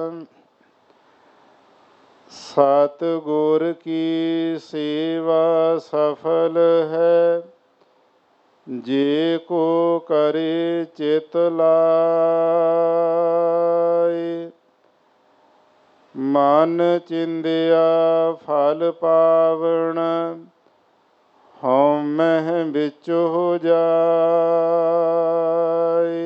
सतगुर की सेवा सफल है, जे को करे चित लाए। मन चिंदिया फल पावण, हौमह बिच हो जाए।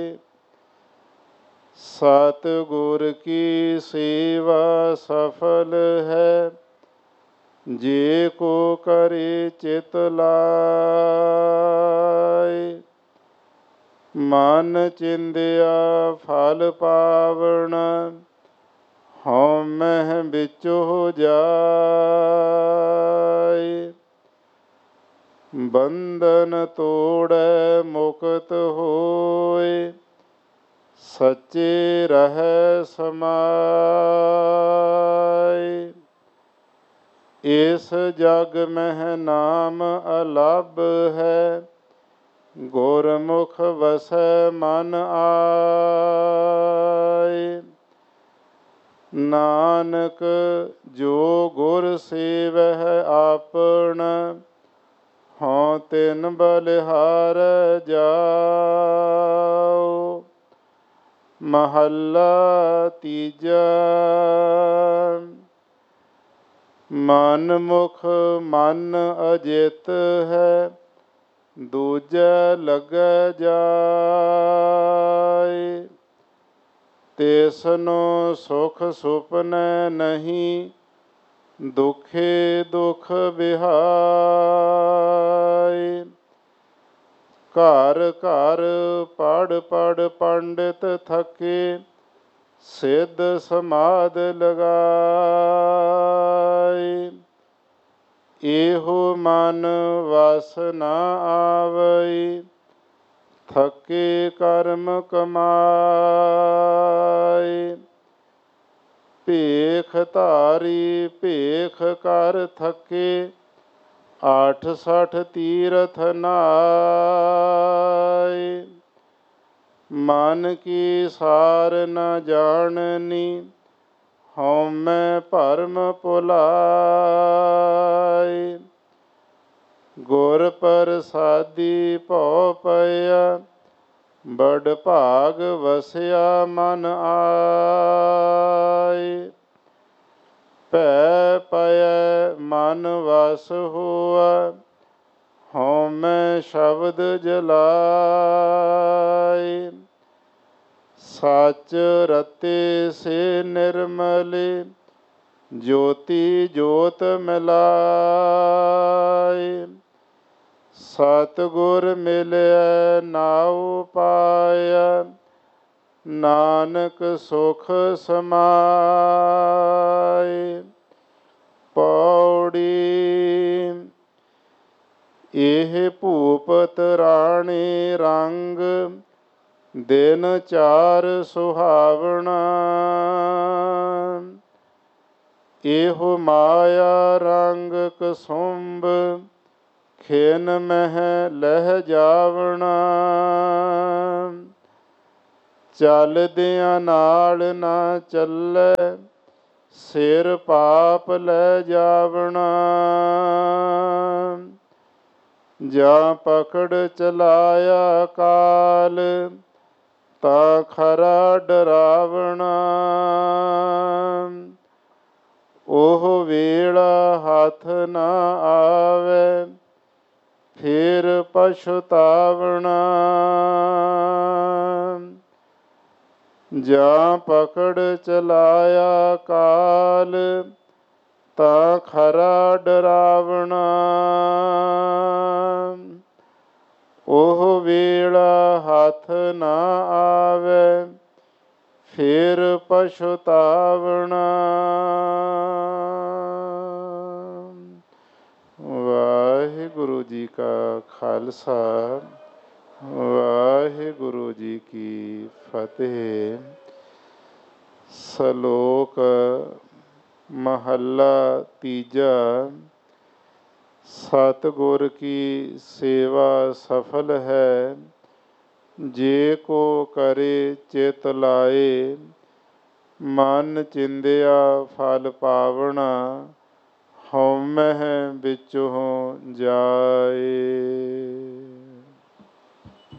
सतगुर की सेवा सफल है, जे को करे चित लाए। मन चिंदिया फल पावण, हौमह बिच हो जाए। बंधन तोड़ै मुक्त होए, सच्चे रहै समाए। इस जग मह नाम अलभ है, गुरमुख वसै मन आए। नानक जो गुर सेवह आपन, हों तिन बलिहारै जाओ। महला तीजा। मन मुख मन अजित है, दूजै लगै जाए। तिसनो सुख सुपनै नहीं, दुखे दुख बिहाए। घर घर पढ़ पढ़ पंडित थके, सिद्ध समाध लगाए। एहो मन वस न आवई, थके कर्म कमाए। ਭੇਖ ਧਾਰੀ ਭੇਖ ਕਰ ਥਕੇ, 68 ਤੀਰਥ ਨਾਏ। ਮਨ ਕੀ ਸਾਰ ਨ ਜਾਣਨੀ, ਹਉਮੈ ਭਰਮ ਭੁਲਾਏ। ਗੁਰ ਪ੍ਰਸਾਦੀ ਭਉ ਪਇਆ, ਬੜ ਭਾਗ ਵਸਿਆ ਮਨ ਆਏ। ਭੈ ਪਇਐ ਮਨ ਵਸ ਹੋਆ, ਹਉਮੈ ਸ਼ਬਦ ਜਲਾਏ। ਸਚ ਰਤੇ ਸੇ ਨਿਰਮਲੇ, ਜੋਤੀ ਜੋਤ ਮਿਲਾਏ। ਸਤਿਗੁਰ ਮਿਲਿਆ ਨਾਉ ਪਾਇਆ, ਨਾਨਕ ਸੁਖ ਸਮਾਏ। ਪੌੜੀ। ਇਹ ਭੂਪਤ ਰਾਣੀ ਰੰਗ, ਦਿਨ ਚਾਰ ਸੁਹਾਵਣਾ। ਇਹੋ ਮਾਇਆ ਰੰਗ ਕਸੁੰਭ, ਖਿਨ ਮਹਿ ਲਹਿ ਜਾਵਣਾ। ਚਲਦਿਆਂ ਨਾਲ ਨਾ ਚੱਲੈ, ਸਿਰ ਪਾਪ ਲੈ ਜਾਵਣਾ। ਜਾਂ ਪਕੜ ਚਲਾਇਆ ਕਾਲ, ਤਾਂ ਖਰਾ ਡਰਾਵਣਾ। ਉਹ ਵੇਲਾ ਹੱਥ ਨਾ ਆਵੈ, ਫਿਰ ਪਛੁਤਾਵਣਾ। ਜਾਂ ਪਕੜ ਚਲਾਇਆ ਕਾਲ, ਤਾਂ ਖਰਾ ਡਰਾਵਣਾ। ਉਹ ਵੇਲਾ ਹੱਥ ਨਾ ਆਵੈ, ਫਿਰ ਪਛੁਤਾਵਣਾ। ਵਾਹਿਗੁਰੂ ਜੀ ਕਾ ਖਾਲਸਾ, ਵਾਹਿਗੁਰੂ ਜੀ ਕੀ ਫਤਿਹ। ਸ਼ਲੋਕ ਮਹੱਲਾ ਤੀਜਾ। ਸਤਿਗੁਰ ਕੀ ਸੇਵਾ ਸਫਲ ਹੈ, ਜੇ ਕੋ ਕਰੇ ਚਿਤ ਲਾਏ। ਮਨ ਚਿੰਦਿਆ ਫਲ ਪਾਵਣਾ, ਹਉਮੈ ਵਿੱਚੋਂ ਜਾਏ।